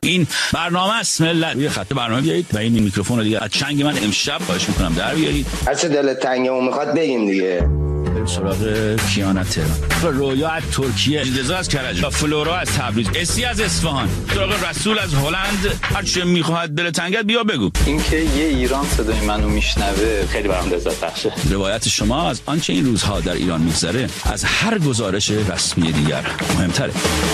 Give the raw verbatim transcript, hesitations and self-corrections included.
این برنامه است ملت. یه خط برنامه بیارید و این میکروفون رو دیگه از چنگ من امشب خواهش میکنم در بیارید. هر چه دلت تنگمون میخواد بگیم دیگه. بریم سراغ کیانا تهران، رویا از ترکیه، رضا از کرج، فلورا از تبریز، اسی از اصفهان، سراغ رسول از هلند. هر چه میخواد دل تنگت بیا بگو. اینکه یه ایران صدای منو میشنوه خیلی برام لذت بخشه. روایت شما از آنچه این روزها در ایران میگذره از هر گزارش رسمی دیگر مهمتره.